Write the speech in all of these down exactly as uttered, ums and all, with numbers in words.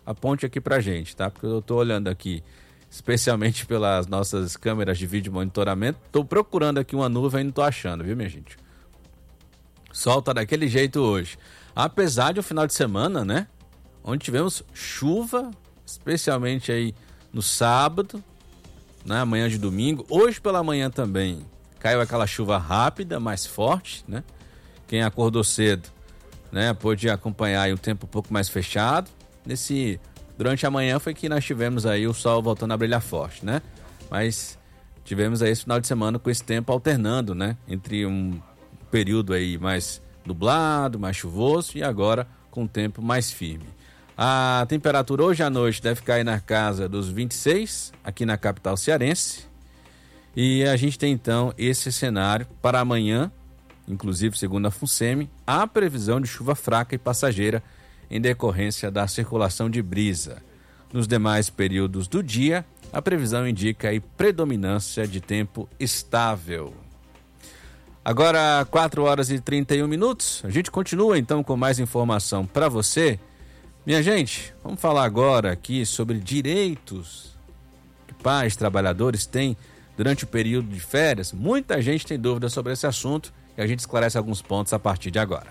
aponte aqui pra gente, tá? Porque eu tô olhando aqui, especialmente pelas nossas câmeras de vídeo monitoramento, tô procurando aqui uma nuvem e não tô achando, viu, minha gente? Sol tá daquele jeito hoje. Apesar de um final de semana, né? Onde tivemos chuva, especialmente aí no sábado, né? Amanhã de domingo. Hoje pela manhã também caiu aquela chuva rápida, mais forte, né? Quem acordou cedo, né? Pôde acompanhar aí um tempo um pouco mais fechado. Nesse, durante a manhã foi que nós tivemos aí o sol voltando a brilhar forte, né? Mas tivemos aí esse final de semana com esse tempo alternando, né? Entre um período aí mais nublado, mais chuvoso e agora com o tempo mais firme. A temperatura hoje à noite deve ficar aí na casa dos vinte e seis, aqui na capital cearense. E a gente tem então esse cenário para amanhã, inclusive segundo a FUNSEMI, há previsão de chuva fraca e passageira em decorrência da circulação de brisa. Nos demais períodos do dia, a previsão indica aí predominância de tempo estável. Agora, quatro horas e trinta e um minutos, a gente continua então com mais informação para você. Minha gente, vamos falar agora aqui sobre direitos que pais, trabalhadores têm durante o período de férias. Muita gente tem dúvidas sobre esse assunto e a gente esclarece alguns pontos a partir de agora.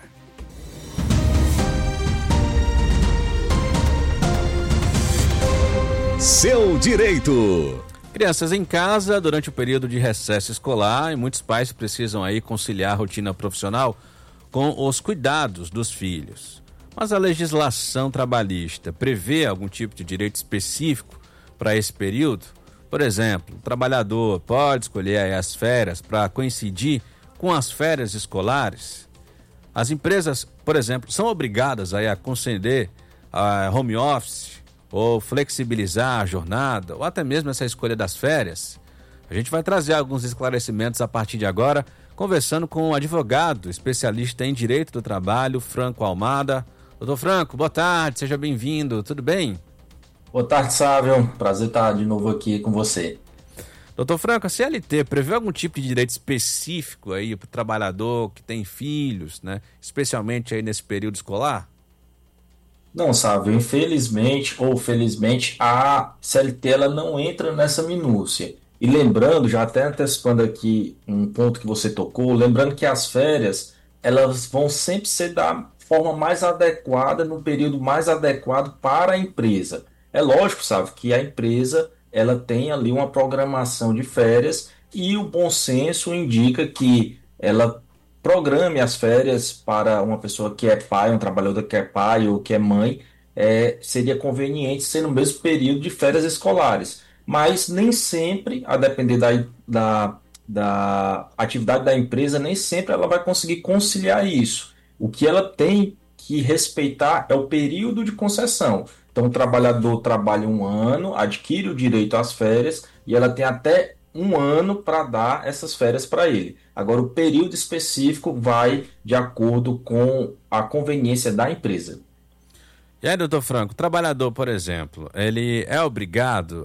Seu direito. Crianças em casa durante o período de recesso escolar e muitos pais precisam aí conciliar a rotina profissional com os cuidados dos filhos. Mas a legislação trabalhista prevê algum tipo de direito específico para esse período? Por exemplo, o trabalhador pode escolher aí as férias para coincidir com as férias escolares? As empresas, por exemplo, são obrigadas aí a conceder a home office ou flexibilizar a jornada ou até mesmo essa escolha das férias? A gente vai trazer alguns esclarecimentos a partir de agora, conversando com o advogado especialista em direito do trabalho, Franco Almada. Doutor Franco, boa tarde, seja bem-vindo, tudo bem? Boa tarde, Sávio, prazer estar de novo aqui com você. Doutor Franco, a C L T prevê algum tipo de direito específico aí para o trabalhador que tem filhos, né? Especialmente aí nesse período escolar? Não, Sávio, infelizmente ou felizmente a C L T ela não entra nessa minúcia. E lembrando, já até antecipando aqui um ponto que você tocou, lembrando que as férias elas vão sempre ser da forma mais adequada, no período mais adequado para a empresa. É lógico, sabe, que a empresa ela tem ali uma programação de férias e o bom senso indica que ela programe as férias para uma pessoa que é pai, um trabalhador que é pai ou que é mãe, é, seria conveniente ser no mesmo período de férias escolares. Mas nem sempre, a depender da, da, da atividade da empresa, nem sempre ela vai conseguir conciliar isso. O que ela tem que respeitar é o período de concessão. Então, o trabalhador trabalha um ano, adquire o direito às férias e ela tem até um ano para dar essas férias para ele. Agora, o período específico vai de acordo com a conveniência da empresa. E aí, doutor Franco, o trabalhador, por exemplo, ele é obrigado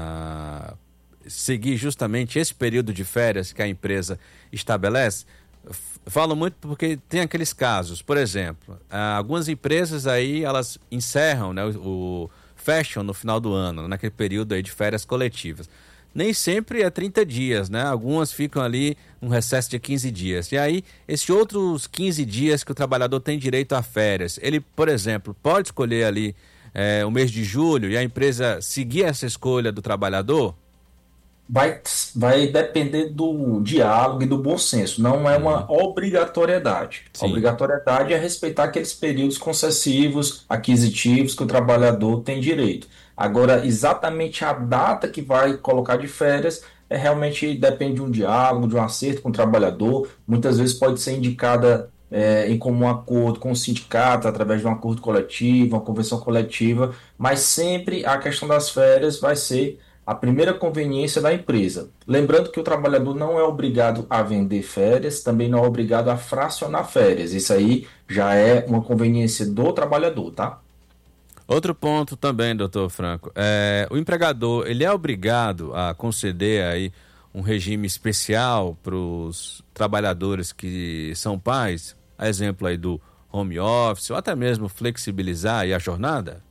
a seguir justamente esse período de férias que a empresa estabelece? Falo muito porque tem aqueles casos, por exemplo, algumas empresas aí, elas encerram, né, o, o fecham no final do ano, naquele período aí de férias coletivas. Nem sempre é trinta dias, né? Algumas ficam ali um recesso de quinze dias. E aí, esses outros quinze dias que o trabalhador tem direito a férias, ele, por exemplo, pode escolher ali é, o mês de julho e a empresa seguir essa escolha do trabalhador? Vai, vai depender do diálogo e do bom senso, não é uma Uhum. obrigatoriedade. Sim. A obrigatoriedade é respeitar aqueles períodos concessivos, aquisitivos que o trabalhador tem direito. Agora, exatamente a data que vai colocar de férias é realmente depende de um diálogo, de um acerto com o trabalhador. Muitas vezes pode ser indicada é, em comum acordo com o sindicato, através de um acordo coletivo, uma convenção coletiva, mas sempre a questão das férias vai ser a primeira conveniência da empresa. Lembrando que o trabalhador não é obrigado a vender férias, também não é obrigado a fracionar férias. Isso aí já é uma conveniência do trabalhador, tá? Outro ponto também, doutor Franco, é, o empregador, ele é obrigado a conceder aí um regime especial para os trabalhadores que são pais, a exemplo aí do home office, ou até mesmo flexibilizar aí a jornada?